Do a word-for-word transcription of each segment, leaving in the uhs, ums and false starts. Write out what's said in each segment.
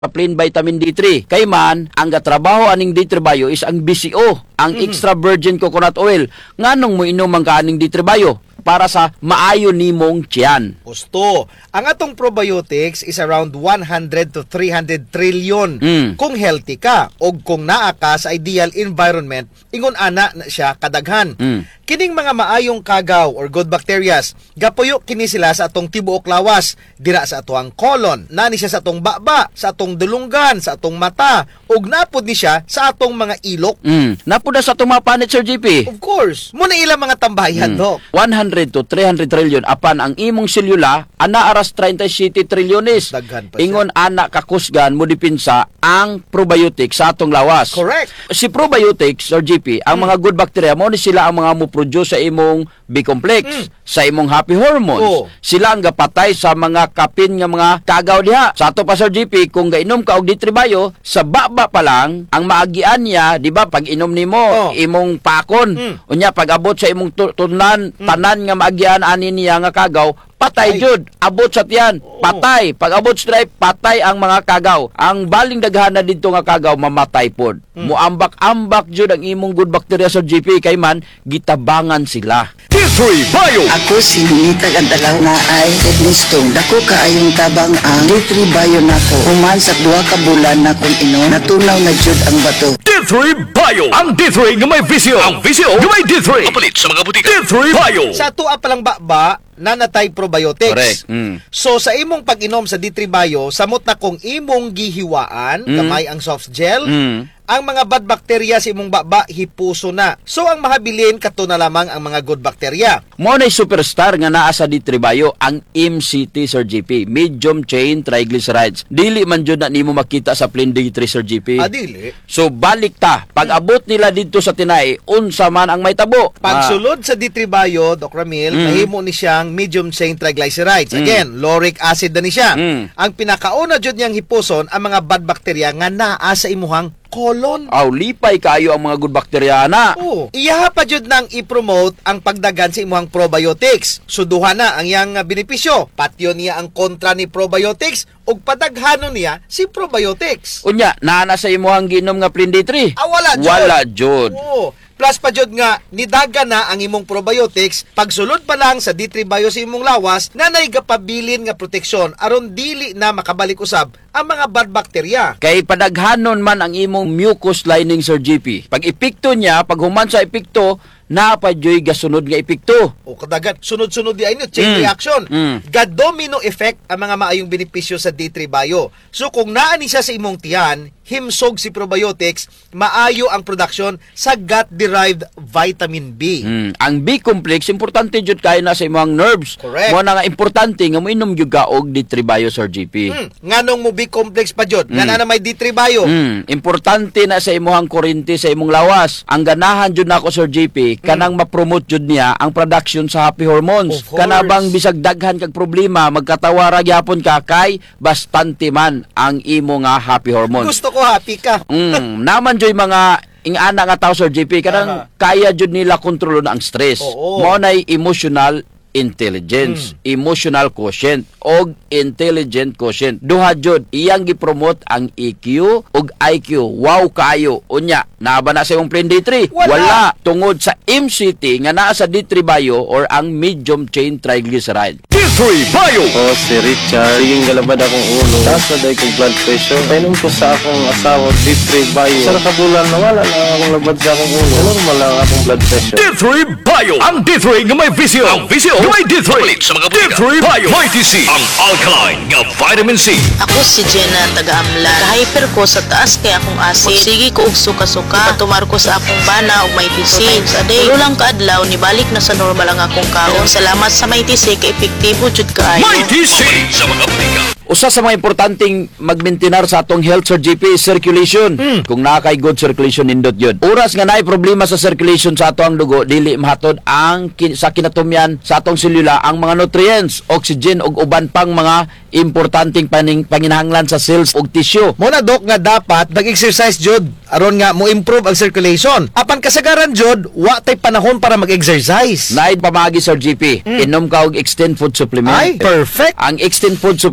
plain vitamin D three. Kay man, ang gatrabaho aning D three Bio is ang B C O, ang mm-hmm. extra virgin coconut oil. Nganong mo inom ang kaaning D three Bio? Para sa maayo nimong tiyan. Gusto. Ang atong probiotics is around one hundred to three hundred trillion mm. kung healthy ka o kung naa ka sa ideal environment, ingon ana na siya kadaghan. Mm. Kining mga maayong kagaw or good bacterias, gapuyo kini sila sa atong tibuok lawas, dira sa atong colon, nani siya sa atong baba, sa atong dulunggan, sa atong mata, ug napod ni siya sa atong mga ilok. Mm. Napod na sa atong mga panit, Sir G P. Of course. Muna ilang mga tambayan, mm. no? one hundred to three hundred trillion apan ang imong selula ana aras thirty-seven trilyones. Ingon ana kakusgan mo dipinsa ang probiotics sa atong lawas. Correct. Si probiotics or G P, ang mm. mga good bacteria mo ni sila ang mga mo produce sa imong B-complex, mm. sa imong happy hormones. Oh. Sila ang gapatay sa mga kapin nga mga kagaw diha. Sa ato pa Sir G P, kung gainom ka og D three Bio, sa baba pa lang ang maagian niya, di ba, pag inom nimo oh. imong pakon, mm. unya pag abot sa imong tunlan, mm. tanan nga maagian ani niya nga kagaw, patay jud, abot sa tiyan, patay. Pag abot sa drive, patay ang mga kagaw. Ang baling daghan na dito nga kagaw, mamatay pod. Mm. Muambak-ambak jud ang imong good bacteria sa G P, kay man gitabangan sila. D three Bio. Ako si Nita Gandalaw na ay Ednistong. Dako kaayong tabang ang D three Bio nako. Human sa duha ka bulan na kung ino, natunaw na jud ang bato. D three Bio. Ang D three nga may visyo. Ang visyo nga may D three. Kapalit sa mga butika. D three Bio. Sa tuwa pa lang ba nanatay probiotics. Correct. Mm. So sa imong pag-inom sa D three Bio, samot na kung imong gihiwaan, mm. kamay ang soft gel, mm. ang mga bad bacteria sa imong baba hipuso na. So ang mahabilin kato na lamang ang mga good bacteria. Mo na superstar nga naa sa D three Bio ang M C T, Sir G P, medium chain triglycerides. Dili man jud na nimo makita sa plain D three, Sir G P. Ah, dili. So balik ta, pag abot nila dito sa tinai, unsa man ang may tabo. Pagsulod ah. sa D three Bio, Doc Ramil, mm. mahimo ni siyang medium chain triglycerides. Again, mm. lauric acid na ni siya. Mm. Ang pinakauna jud niyang hipuson ang mga bad bacteria nga naa sa imuhang colon. Aw, lipay kayo ang mga good bacteria na. Oo. Iyaha pa jud nang i-promote ang pagdagan sa imuhang probiotics. Suduha na ang iyang benepisyo. Patyo niya ang kontra ni probiotics ug padaghanon niya si probiotics. Unya, naa sa imuhang ginom nga plain D three. Ah, wala jud. Wala jud. Oo. Plus pa jud nga nidaga na ang imong probiotics pagsulod pa lang sa D three Bio sa imong lawas nga naigapabilin nga proteksyon aron dili na makabalik usab ang mga bad bacteria. Kay padaghanon man ang imong mucus lining, Sir G P. Pag epekto niya, pag human sa epekto, napadyoy gasunod nga epekto. O kadagat sunod-sunod di ayno chain mm. reaction. Mm. Ga-domino effect ang mga maayong benepisyo sa D three Bio. So kung naa ni siya sa imong tiyan, himsog si probiotics, maayo ang production sa gut-derived vitamin B. Mm. Ang B-complex, importante jud kayo na sa imong nerves. Correct. Mo na nga importante nga mo inom jud ka og D three Bio, Sir G P. Mm. Nganong mo B-complex pa jud? Mm. Nga na may D three Bio. Mm. Importante na sa imong kurente sa imong lawas. Ang ganahan jud nako, Sir G P, kanang mm. ma-promote jud niya ang production sa happy hormones. Kana bang bisag daghan kag problema, magkatawara gyapon ka kay bastante man ang imo nga happy hormones. Gusto ko happy ka. mm, naman joy mga ingana nga tao, Sir G P, kanang uh-huh. kaya jud nila kontrolon ang stress. Mo nay emotional intelligence, mm. emotional quotient og intelligent quotient. Duha jud iyang gi-promote ang E Q og I Q. Wow kayo. Unya, naa ba na sa imong plain D three? Wala. Wala. Tungod sa M C T nga naa sa D three Bio or ang medium chain triglyceride. D three Bio. O si Richard, siging galabad akong ulo. Taas na dahi kong blood pressure. Painom ko sa akong asawa D three Bio. Sa nakabulan na wala na akong labad sa akong ulo. Normal lang akong blood pressure. D three Bio. Ang D three nga may visyo. Ang visyo nga may D three. Sa mga D three Bio. May T C. Ang alkaline nga vitamin C. Ako si Jenna taga-Amlan. Kahyper ko sa taas kay akong acid. Sige ko og suka-suka. Patumar ko sa akong bana og may T C. Sa day, tulo lang kaadlaw ni balik na sa normal ang akong kaon. Salamat sa may T C kay epektibo jud kaayo. May T C sa mga butika. Usa sa mga importanteng magmaintenar sa atong health, Sir G P, is circulation. Mm. Kung nakay good circulation, nindot yun. Oras nga naay problema sa circulation sa atong dugo, dili mahatod ang kin- sa kinatumyan sa atong selula ang mga nutrients, oxygen ug uban pang mga importanteng paning panginahanglan sa cells ug tissue. Muna dok nga dapat nag-exercise jud aron nga mo improve ang circulation. Apan kasagaran jud wa tay panahon para mag-exercise. Naay pamagi, Sir G P. Mm. Inom ka og extend food supplement. Ay, perfect. Ang extend food supplement, Sir G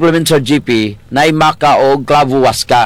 G P na maka og clavo waska.